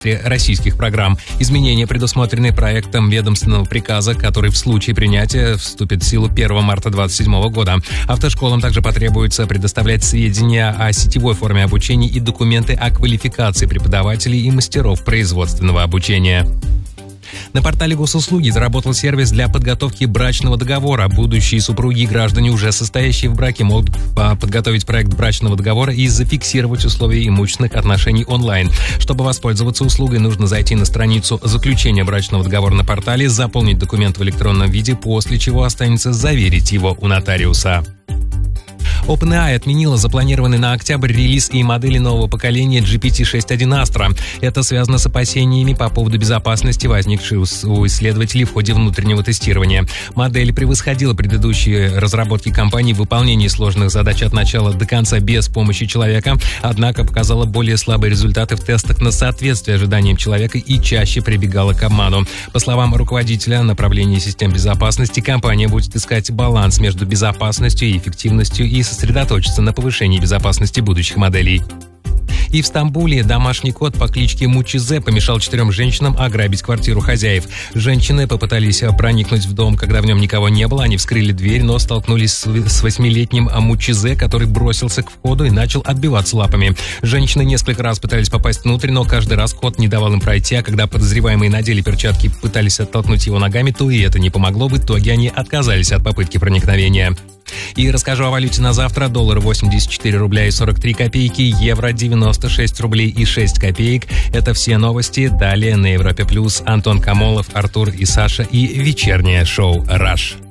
российских программ. Изменения предусмотрены проектом ведомственного приказа, который в случае принятия вступит в силу 1 марта 2027 года. Автошколам также потребуется предоставлять сведения о сетевой форме обучения и документы о квалификации преподавателей и мастеров производственного обучения. На портале госуслуги заработал сервис для подготовки брачного договора. Будущие супруги и граждане, уже состоящие в браке, могут подготовить проект брачного договора и зафиксировать условия имущественных отношений онлайн. Чтобы воспользоваться услугой, нужно зайти на страницу заключения брачного договора на портале, заполнить документ в электронном виде, после чего останется заверить его у нотариуса. OpenAI отменила запланированный на октябрь релиз и модели нового поколения GPT-6.1 Astra. Это связано с опасениями по поводу безопасности, возникшей у исследователей в ходе внутреннего тестирования. Модель превосходила предыдущие разработки компании в выполнении сложных задач от начала до конца без помощи человека, однако показала более слабые результаты в тестах на соответствие ожиданиям человека и чаще прибегала к обману. По словам руководителя направления систем безопасности, компания будет искать баланс между безопасностью и эффективностью и сосредоточиться на повышении безопасности будущих моделей. И в Стамбуле домашний кот по кличке Мучизе помешал 4 женщинам ограбить квартиру хозяев. Женщины попытались проникнуть в дом, когда в нем никого не было. Они вскрыли дверь, но столкнулись с 8-летним Мучизе, который бросился к входу и начал отбиваться лапами. Женщины несколько раз пытались попасть внутрь, но каждый раз кот не давал им пройти, а когда подозреваемые надели перчатки и пытались оттолкнуть его ногами, то и это не помогло. В итоге они отказались от попытки проникновения. И расскажу о валюте на завтра. Доллар 84 рубля и 43 копейки, евро 96 рублей и 6 копеек. Это все новости. Далее на Европе Плюс Антон Камолов, Артур и Саша и вечернее шоу «Раш».